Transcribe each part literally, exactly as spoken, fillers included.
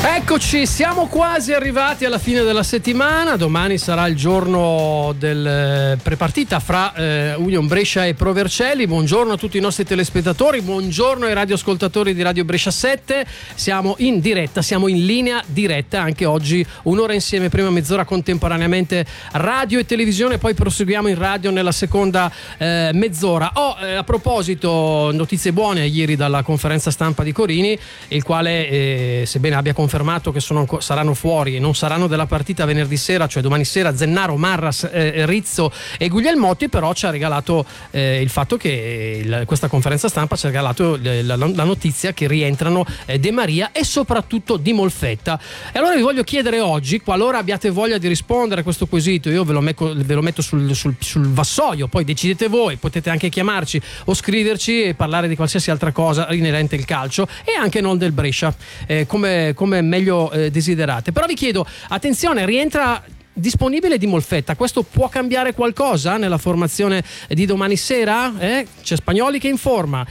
Eccoci, siamo quasi arrivati alla fine della settimana. Domani sarà il giorno del prepartita fra eh, Union Brescia e Pro Vercelli. Buongiorno a tutti i nostri telespettatori, buongiorno ai radioascoltatori di Radio Brescia sette. Siamo in diretta, siamo in linea diretta anche oggi, un'ora insieme, prima mezz'ora contemporaneamente radio e televisione, poi proseguiamo in radio nella seconda eh, mezz'ora. Oh, eh, a proposito, notizie buone ieri dalla conferenza stampa di Corini, il quale eh, sebbene abbia confermato che sono, saranno fuori e non saranno della partita venerdì sera, cioè domani sera, Zennaro, Marras, eh, Rizzo e Guglielmotti, però ci ha regalato eh, il fatto che il, questa conferenza stampa ci ha regalato la, la, la notizia che rientrano eh, De Maria e soprattutto Di Molfetta. E allora vi voglio chiedere oggi, qualora abbiate voglia di rispondere a questo quesito, io ve lo, mecco, ve lo metto sul, sul, sul vassoio, poi decidete voi, potete anche chiamarci o scriverci e parlare di qualsiasi altra cosa inerente al calcio e anche non del Brescia, eh, come, come meglio eh, desiderate. Però vi chiedo, attenzione, rientra disponibile Di Molfetta, questo può cambiare qualcosa nella formazione di domani sera? Eh? C'è Spagnoli che è in forma,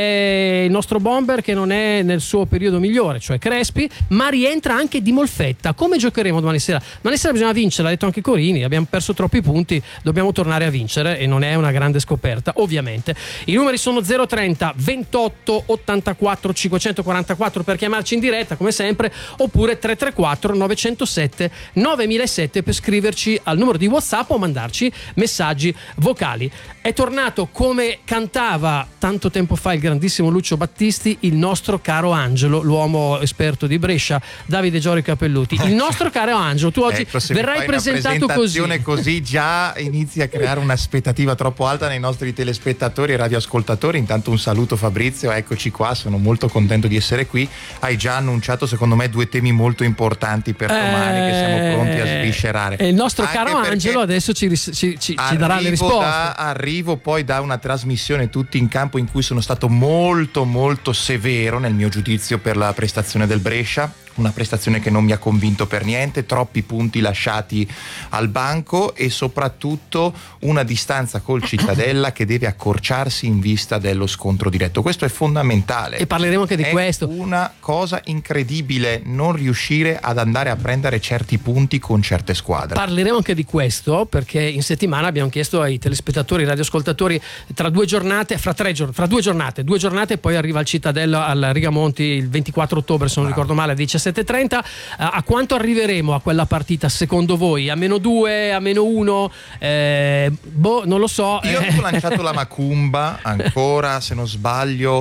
c'è il nostro bomber che non è nel suo periodo migliore, cioè Crespi, ma rientra anche Di Molfetta. Come giocheremo domani sera? Domani sera bisogna vincere, l'ha detto anche Corini, abbiamo perso troppi punti, dobbiamo tornare a vincere e non è una grande scoperta, ovviamente. I numeri sono zero trenta ventotto ottantaquattro cinquecentoquarantaquattro per chiamarci in diretta come sempre, oppure tre tre quattro novecentosette novemilasette per scriverci al numero di WhatsApp o mandarci messaggi vocali. È tornato, come cantava tanto tempo fa il grandissimo Lucio Battisti, il nostro caro Angelo, l'uomo esperto di Brescia, Davide Giori Capelluti. Il nostro caro Angelo, tu oggi ecco, verrai presentato così. così già inizi a creare un'aspettativa troppo alta nei nostri telespettatori e radioascoltatori. Intanto un saluto Fabrizio, eccoci qua, sono molto contento di essere qui. Hai già annunciato secondo me due temi molto importanti per domani eh... che siamo pronti a sviscerare. E il nostro anche caro Angelo adesso ci, ci, ci, ci darà le risposte. Da, arrivo poi da una trasmissione Tutti in Campo in cui sono stato molto molto severo nel mio giudizio per la prestazione del Brescia. Una prestazione che non mi ha convinto per niente, troppi punti lasciati al banco e soprattutto una distanza col Cittadella che deve accorciarsi in vista dello scontro diretto. Questo è fondamentale. E parleremo anche di è questo. È una cosa incredibile non riuscire ad andare a prendere certi punti con certe squadre. Parleremo anche di questo perché in settimana abbiamo chiesto ai telespettatori, ai radioascoltatori, tra due giornate, fra tre giornate, fra due giornate, due giornate poi arriva il Cittadella al Rigamonti il ventiquattro ottobre, se non ricordo male, alle diciassette e trenta. A quanto arriveremo a quella partita secondo voi? A meno due, a meno uno? Eh, boh, non lo so. Io ho lanciato la macumba ancora, se non sbaglio.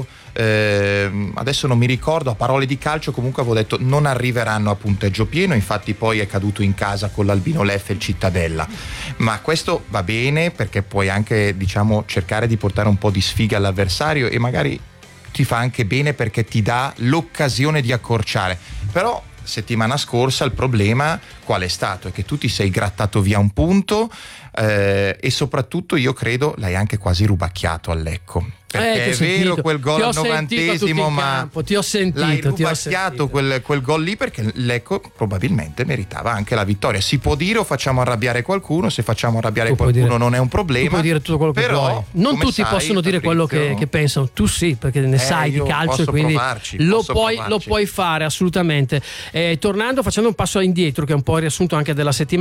Eh, adesso non mi ricordo, a parole di calcio comunque avevo detto non arriveranno a punteggio pieno, infatti poi è caduto in casa con l'Albino Leffe il Cittadella, ma questo va bene perché puoi anche, diciamo, cercare di portare un po' di sfiga all'avversario e magari ti fa anche bene perché ti dà l'occasione di accorciare. Però settimana scorsa il problema qual è stato? È che tu ti sei grattato via un punto eh, e soprattutto io credo l'hai anche quasi rubacchiato al Lecco. Perché eh, è sentito. vero quel gol al novantesimo, ma ti ho sentito, l'hai ti ho rubacchiato quel, quel gol lì perché Lecco probabilmente meritava anche la vittoria. Si può dire o facciamo arrabbiare qualcuno, se facciamo arrabbiare tu qualcuno dire, non è un problema. Tu puoi dire tutto quello che però, vuoi. Non tutti sai, possono dire quello che, che pensano, tu sì, perché ne eh, sai di calcio e quindi provarci, lo, puoi, lo puoi fare assolutamente. Eh, tornando, facendo un passo indietro che è un po' il riassunto anche della settimana